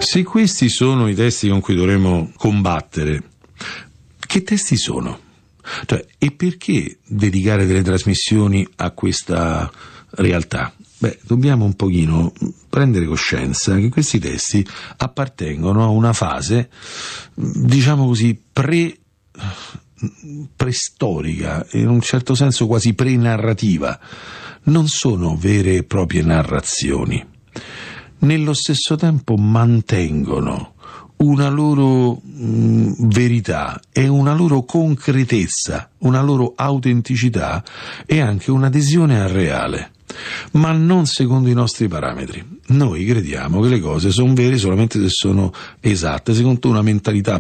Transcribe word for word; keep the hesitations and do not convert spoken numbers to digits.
Se questi sono i testi con cui dovremmo combattere, che testi sono? Cioè, e perché dedicare delle trasmissioni a questa realtà? Beh, dobbiamo un pochino prendere coscienza che questi testi appartengono a una fase, diciamo così, pre preistorica, in un certo senso quasi pre-narrativa. Non sono vere e proprie narrazioni. Nello stesso tempo mantengono una loro mh, verità e una loro concretezza, una loro autenticità e anche un'adesione al reale, ma non secondo i nostri parametri. Noi crediamo che le cose sono vere solamente se sono esatte, secondo una mentalità